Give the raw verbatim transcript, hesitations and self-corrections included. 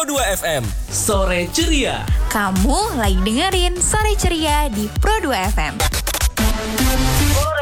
Pro dua F M. Sore Ceria. Kamu lagi dengerin Sore Ceria di Pro dua F M. Sore